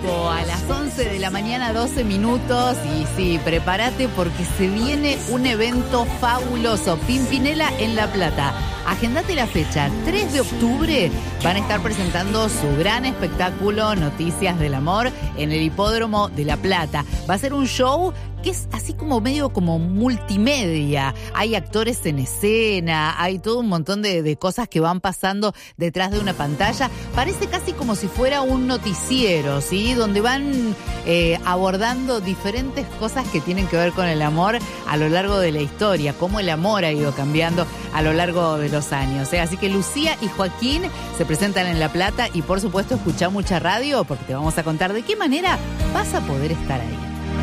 poco, a las 11 de la mañana, 12 minutos. Y sí, prepárate porque se viene un evento fabuloso. Pimpinela en La Plata. Agendate la fecha, 3 de octubre van a estar presentando su gran espectáculo Noticias del Amor en el Hipódromo de La Plata. Va a ser un show que es así como medio como multimedia. Hay actores en escena, hay todo un montón de cosas que van pasando detrás de una pantalla. Parece casi como si fuera un noticiero, ¿sí? Donde van abordando diferentes cosas que tienen que ver con el amor a lo largo de la historia, cómo el amor ha ido cambiando a lo largo de los años. Así que Lucía y Joaquín se presentan en La Plata y por supuesto escuchá mucha radio porque te vamos a contar de qué manera vas a poder estar ahí.